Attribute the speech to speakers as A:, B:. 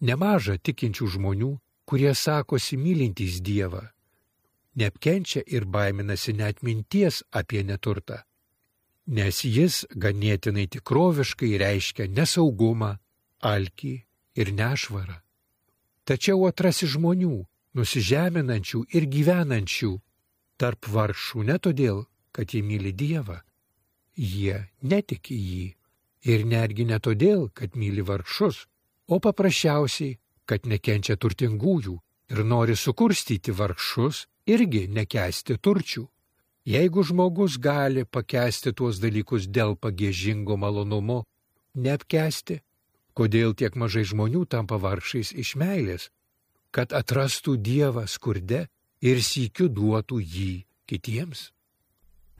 A: Nemaža tikinčių žmonių, kurie sakosi mylintys Dievą, neapkenčia ir baiminasi net minties apie neturtą, nes jis ganėtinai tikroviškai reiškia nesaugumą, alkį ir nešvarą. Tačiau atrasi žmonių, nusižeminančių ir gyvenančių tarp vargšų ne todėl, kad jie myli Dievą. Jie netiki jį ir netgi ne todėl, kad myli vargšus, o paprasčiausiai, kad nekenčia turtingųjų ir nori sukurstyti vargšus irgi nekęsti turčių. Jeigu žmogus gali pakęsti tuos dalykus dėl pagiežingo malonumo, neapkęsti, kodėl tiek mažai žmonių tampa vargšais iš meilės, kad atrastų Dievą skurde ir sykiu duotų jį kitiems?